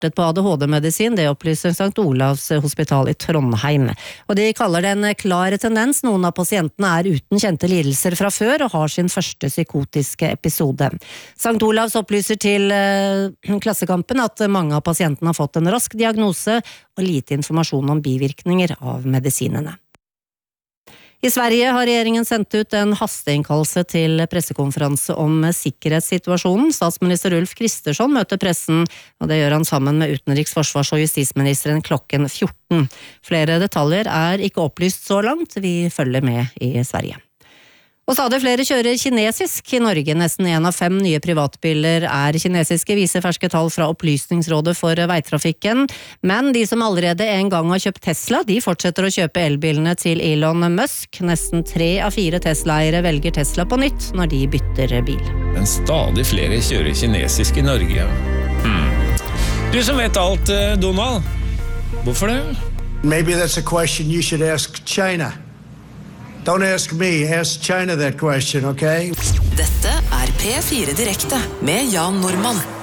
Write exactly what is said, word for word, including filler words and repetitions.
startet på A D H D-medisin, det opplyser Sankt Olavs hospital i Trondheim. Og de kaller det en klar tendens. Noen av pasientene er uten kjente lidelser fra før og har sin første psykotiske episode. Sankt Olavs opplyser til eh, Klassekampen at mange av pasientene har fått en rask diagnose og lite informasjon om bivirkninger av medisinene. I Sverige har regjeringen sendt ut en hasteinnkallelse til pressekonferanse om sikkerhetssituasjonen. Statsminister Ulf Kristersson møter pressen, og det gjør han sammen med utenriks-, forsvars- og justisministeren klokken fjorten. Flere detaljer er ikke opplyst så langt, vi følger med i Sverige. Og stadig flere kjører kinesisk i Norge. Nesten en av fem nye privatbiler er kinesiske, viser ferske tall fra Opplysningsrådet for veitrafikken. Men de som allerede en gang har kjøpt Tesla, de fortsetter å kjøpe elbilene til Elon Musk. Nesten tre av fire Tesla-eiere velger Tesla på nytt når de bytter bil. Men stadig flere kjører kinesisk i Norge. Hmm. Du som vet alt, Donald. Hvorfor det? Maybe that's a question you should ask China. Don't ask me, ask China that question, okay? Dette er P fire Direkte med Jan Normann.